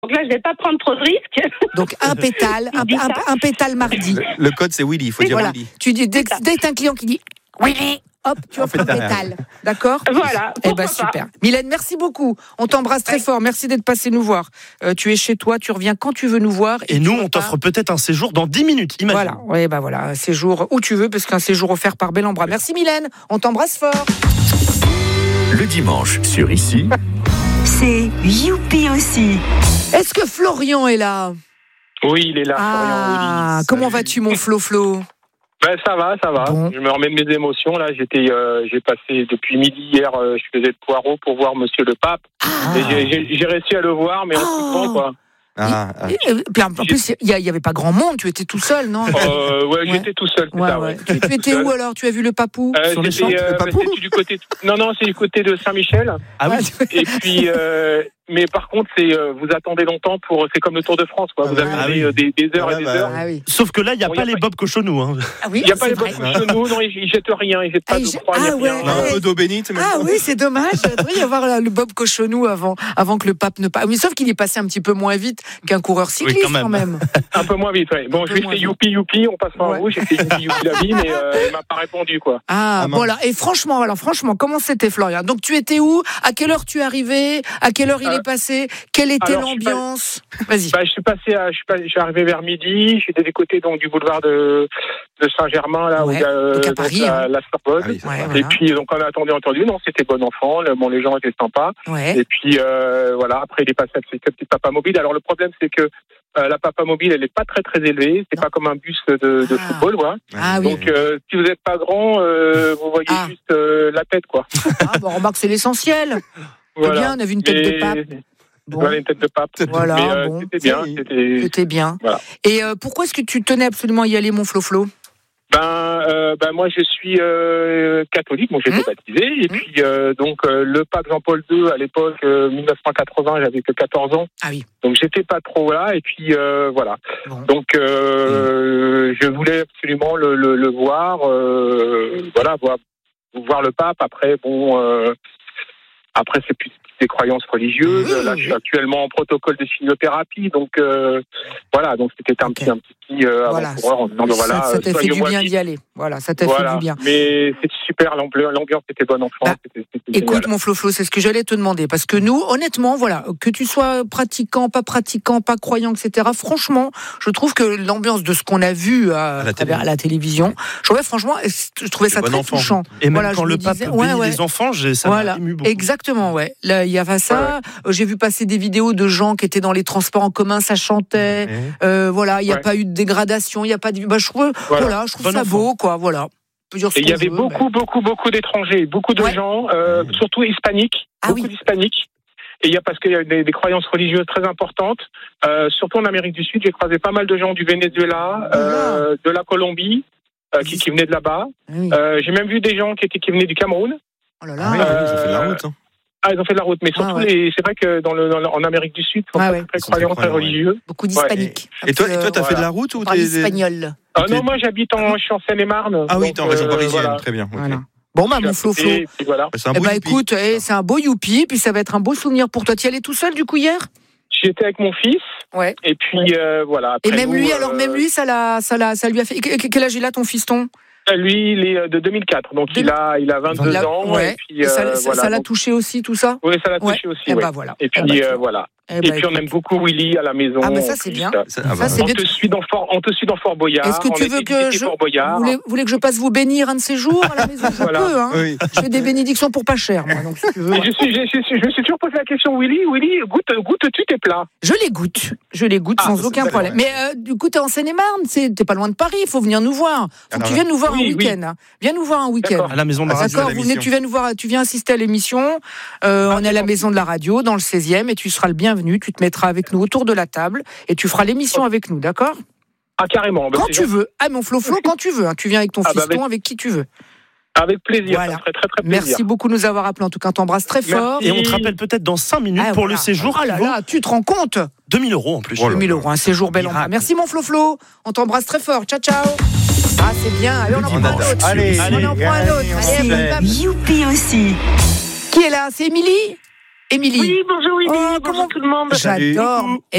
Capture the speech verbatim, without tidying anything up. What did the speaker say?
Donc là, je vais pas prendre trop de risques. Donc un pétale, un, un, un pétale mardi. Le, le code, c'est Willy, il faut dire Voilà. Willy. Tu dis, dès, dès que t'as un client qui dit Willy, hop, tu offres un pétale. D'accord ? Voilà. Eh ben super. Mylène, merci beaucoup. On t'embrasse très Ouais. fort. Merci d'être passé nous voir. Euh, tu es chez toi, tu reviens quand tu veux nous voir. Et nous, on t'offre peut-être un séjour dans dix minutes, imagine. Voilà, ouais, bah voilà, un séjour où tu veux, parce qu'un séjour offert par Bel en Bras. Merci Mylène, on t'embrasse fort. Le dimanche sur Ici, C'est Youpi aussi. Est-ce que Florian est là ? Oui, il est là, Ah, Florian Willy. comment vas-tu mon Flo Flo ? Ben, ça va, ça va. Bon. Je me remets de mes émotions. Là, j'étais, euh, j'ai passé depuis midi hier, euh, je faisais le poireau pour voir Monsieur le Pape. Ah. Et j'ai, j'ai, j'ai réussi à le voir, mais en Oh. tout temps, quoi. Ah, ah. Et, et, puis, en plus, il n'y avait pas grand monde, tu étais tout seul, non ? Euh, ouais, Ouais. j'étais tout seul, c'est Ouais, ça, ouais. ouais. Tu, tu étais où alors ? Tu as vu le papou Euh, Sur les j'étais, champs, euh, le ben, Papou c'était du côté. Non, non, c'est du côté de Saint-Michel. Ah oui. Et puis, euh, mais par contre, c'est, euh, vous attendez longtemps pour. C'est comme le Tour de France, quoi. Vous Ah, attendez oui. euh, des, des heures Ah, et des bah, heures. Ah oui. Sauf que là, il n'y a Bon, pas y a les pas- Bob Cochonou. Hein. Ah oui, Il n'y a pas c'est les vrai. bottes chez nous, non, ils, ils jettent rien, ils jettent pas Ah, de ils- croix, il y a ah, rien. ouais. Non, un peu d'eau bénite, même. Ah oui, c'est dommage. Il devrait y avoir le Bob Cochonou avant, avant que le pape ne passe. Oui, sauf qu'il est passé un petit peu moins vite qu'un coureur cycliste quand même. quand même. Un peu moins vite, ouais. Bon, Un je peu lui ai moins fait vite. youpi youpi, on passe en Ouais. rouge, j'ai fait youpi youpi la vie, mais euh, elle m'a pas répondu, quoi. Ah, Ah, mince. voilà. Et franchement, alors franchement, comment c'était Florian ? Donc tu étais où ? À quelle heure tu es arrivé ? À quelle heure il Euh, est passé ? Quelle était alors, je suis pas- l'ambiance ? Vas-y. Bah, je suis passé à, je suis, pas, je suis arrivé vers midi, j'étais des côtés donc du boulevard de, de Saint-Germain, là Ouais, où il y a euh, donc à donc, Paris, la, hein. la Sorbonne. Ah oui, c'est Ouais, ça. voilà. Et puis donc on a attendu, entendu, non, c'était bon enfant, le- bon, les gens étaient sympas. Ouais. Et puis euh, voilà, après il est passé avec ses petits papa mobile. Alors le problème c'est que euh, la papa mobile, elle est pas très très élevée, c'est Non. pas comme un bus de, de Ah. football, quoi. Ah oui. Donc euh, si vous n'êtes pas grand, euh, vous voyez Ah. juste euh, la tête, quoi. Ah, bon, remarque, c'est l'essentiel. C'est bien, on a vu une tête Mais- de pape. Bon, Voilà, une tête de pape. Voilà, Mais, euh, bon. c'était bien, C'est- c'était. c'était bien. Voilà. Et euh, pourquoi est-ce que tu tenais absolument à y aller, mon Flo-Flo ? Ben, euh, ben moi je suis euh, catholique, donc j'ai été Mmh. baptisé et Mmh. puis euh, donc euh, le pape Jean-Paul deux à l'époque euh, dix-neuf cent quatre-vingts, j'avais que quatorze ans, Ah oui. donc j'étais pas trop là et puis euh, voilà. Bon. Donc euh, je voulais absolument le, le, le voir, euh, voilà, voir, voir le pape. Après bon, euh, après c'est plus des croyances religieuses. Oui, Là oui, je suis oui. actuellement en protocole de chimiothérapie, donc euh, voilà, donc c'était un Ok. petit un petit euh, Voilà. avant-coureur en disant ben, voilà, ça ça t'a fait du soignez-moi bien vite. d'y aller. Voilà, ça t'a fait Voilà, du bien. mais c'est super, l'ambiance, l'ambiance était bonne enfant. Bah, c'était, c'était Écoute, génial. mon Flo-Flo, c'est ce que j'allais te demander. Parce que nous, honnêtement, voilà, que tu sois pratiquant, pas pratiquant, pas croyant, et cetera, franchement, je trouve que l'ambiance de ce qu'on a vu à, À la à travers télé. la télévision, je trouvais, franchement, je trouvais ça bon très enfant. touchant. Et même Voilà, quand je le me pape disais- bénit ouais, ouais. les enfants, j'ai, ça Voilà, m'a ému beaucoup. exactement, ouais. Là, il y avait ça. Euh, J'ai vu passer des vidéos de gens qui étaient dans les transports en commun, ça chantait. Ouais. Euh, voilà, il n'y a Ouais. pas eu de dégradation, il n'y a pas de. Bah, je trouve, voilà. Voilà. je trouve Bon ça enfant. beau, quoi. Voilà. On peut dire ce Et il y qu'on avait veut, beaucoup, beaucoup, beaucoup d'étrangers, beaucoup de Ouais. gens, euh, Mmh. surtout hispaniques, Ah beaucoup oui. d'hispaniques. Et il y a parce qu'il y a des, des croyances religieuses très importantes, euh, surtout en Amérique du Sud. J'ai croisé pas mal de gens du Venezuela, euh, de la Colombie, euh, qui, qui venaient de là-bas. mais- Ah oui. Euh, j'ai même vu des gens qui étaient qui venaient du Cameroun. Oh là Ah là. oui, Euh, ils ont fait de la route. Hein. Ah, ils ont fait de la route, mais surtout, ouais. les, c'est vrai que dans le, dans le- en Amérique du Sud, ils sont Ah très, ouais. très Ils sont très croyants, très croyants, ouais. religieux. Beaucoup d'hispaniques. Et toi, et toi, t'as Voilà. fait de la route ou On parle t'es espagnol. Ah t'es- non, moi j'habite en, je suis en Seine-et-Marne. Ah oui, donc, t'es en région euh, parisienne, voilà. très bien. ok. Voilà. Bon, bah, mon Flo-Flo. Et puis voilà. Bah, c'est un Eh beau ben, youpi. écoute, eh, c'est un beau youpi, puis ça va être un beau souvenir pour toi. Tu y allais tout seul, du coup, hier ? J'étais avec mon fils. Ouais. Et puis euh, voilà. Et Après même nous, lui, euh, alors, même lui, ça, l'a, ça, l'a, ça lui a fait. Que- que- Quel âge il a, ton fiston ? Lui, il est de deux mille quatre, donc il a, il a vingt-deux Il a- ans. ouais. Et puis, Et ça, euh, ça- voilà, ça l'a donc- touché aussi, tout ça ? Oui, ça l'a Ouais. touché aussi. Eh ouais. ben, voilà. Et Eh puis ben, euh, voilà. eh Et ben, puis on écoute. aime beaucoup Willy à la maison. Ah, ben, ça, en c'est plus. bien. Ça, ah bah, Ça, c'est On bien. te suit dans Fort, on te suit dans Fort Boyard. Est-ce que on tu a veux été que visiter je. Fort Boyard. Vous voulez, vous voulez que je passe vous bénir un de ces jours à la maison ? Je Voilà. peux, hein. Oui. Je fais des bénédictions pour pas cher, moi, donc si tu veux. Et je, suis, je, je, je me suis toujours posé la question, Willy, Willy, goûte, goûtes-tu tes plats? Je les goûte, je les goûte Ah, sans c'est aucun belle, problème. ouais. Mais euh, du coup, t'es en Seine-et-Marne, c'est- t'es pas loin de Paris, il faut venir nous voir. Faut Alors que tu là- viennes nous voir Oui, un oui. week-end. hein. Viens nous voir un week-end. D'accord. À la maison de la Ah, radio. D'accord, à vous venez, l'émission. tu viens nous voir, tu viens assister à l'émission. Euh, Ah, on est à la c'est maison de la radio, dans le seizième, et tu seras le bienvenu. Tu te mettras avec nous autour de la table et tu feras l'émission avec nous, d'accord ? Ah, carrément. Ben, Quand c'est tu gentil. veux. Ah, mon Flo-Flo, quand tu veux. hein. Tu viens avec ton Ah, bah, fiston, avec- avec qui tu veux. Avec plaisir, Voilà. ça me ferait très très plaisir. Merci beaucoup de nous avoir appelés. En tout cas, on t'embrasse très Merci. fort. Et on te rappelle peut-être dans cinq minutes Ah, pour voilà. le séjour Oh là qui vaut là, tu te rends compte ? deux mille euros en plus. Oh là deux mille euros, un séjour bel en bras. Miracle. Merci mon Flo-Flo. On t'embrasse très fort. Ciao, ciao. Ah, c'est bien. Allez, on en On prend un adore. autre. Allez, on allez, en prend un allez, autre. on Allez, fait. hop, hop. Youpi aussi. Qui est là ? C'est Émilie ? Émilie. Oui, bonjour Willy, Oh, bonjour comment- tout le monde. J'adore.